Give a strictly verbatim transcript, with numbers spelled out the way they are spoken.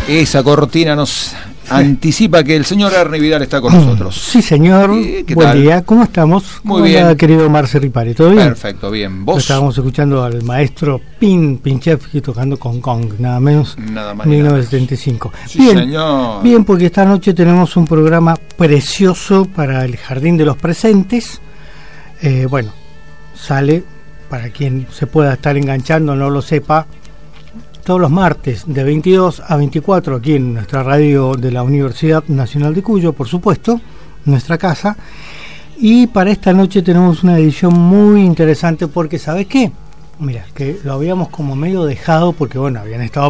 Esa cortina nos anticipa que el señor Ernie Vidal está con nosotros. Sí, señor. ¿Qué Buen tal? día. ¿Cómo estamos? Muy ¿Cómo bien. anda, querido Marce Ripari? ¿Todo bien? Perfecto, bien. ¿Vos? Estábamos escuchando al maestro Pin Pinchevsky tocando con Kong, nada menos, Nada más ni mil nada novecientos setenta y cinco. Sí, bien, señor. bien, porque esta noche tenemos un programa precioso para el Jardín de los Presentes. Eh, bueno, sale, para quien se pueda estar enganchando, no lo sepa, todos los martes de veintidós a veinticuatro aquí en nuestra radio de la Universidad Nacional de Cuyo, por supuesto, nuestra casa. Y para esta noche tenemos una edición muy interesante porque, ¿sabes qué? Mira, que lo habíamos como medio dejado porque, bueno, habían estado